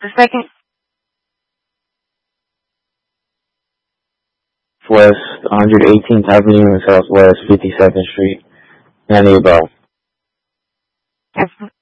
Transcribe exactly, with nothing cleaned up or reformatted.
the second? West one eighteenth Avenue and Southwest fifty-second Street, Annie Bell. That's